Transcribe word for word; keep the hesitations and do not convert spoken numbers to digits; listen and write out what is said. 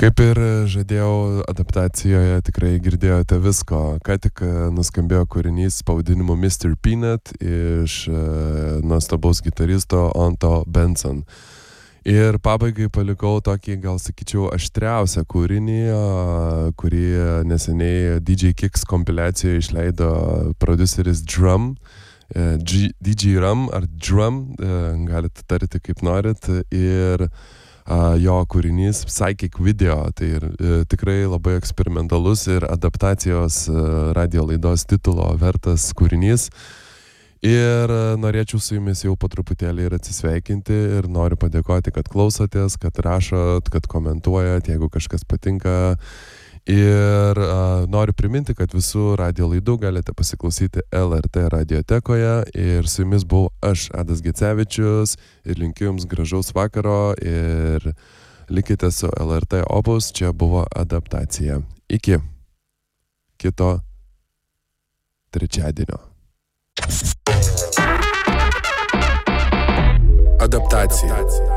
Kaip ir žadėjau, adaptacijoje tikrai girdėjote visko. Ką tik nuskambėjo kūrinys pavadinimu mister Peanut iš nuostabaus gitaristo Onto Benson. Ir pabaigai palikau tokį, gal sakyčiau, aštriausią kūrinį, kurį neseniai D J Kicks kompiliacijoje išleido produceris Drum, G, D J Rum ar Drum, galite tarti kaip norit. Ir Uh, jo kūrinys Psychic Video, tai ir, uh, tikrai labai eksperimentalus ir adaptacijos uh, radio laidos titulo vertas kūrinys. Ir uh, norėčiau su jumis jau po truputėlį ir atsisveikinti ir noriu padėkoti, kad klausotės, kad rašot, kad komentuojat, jeigu kažkas patinka. Ir uh, noriu priminti, kad visų radio laidų galite pasiklausyti L R T radiotekoje ir su jumis buvau aš, Adas Gecevičius, ir linkiu jums gražaus vakaro ir likite su L R T Opus, čia buvo adaptacija. Iki kito trečiadienio. Adaptacija.